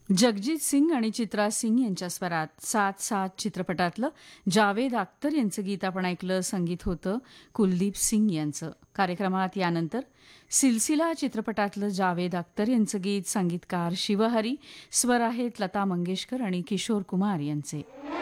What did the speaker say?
जगजीत सिंग आणि चित्रा सिंग यांच्या स्वरात सात सात चित्रपटातलं जावेद अख्तर यांचं गीत आपण ऐकलं. संगीत होतं कुलदीप सिंग यांचं. कार्यक्रमात यानंतर सिलसिला चित्रपटातलं जावेद अख्तर यांचं गीत, संगीतकार शिवहरी, स्वर आहेत लता मंगेशकर आणि किशोर कुमार यांचे.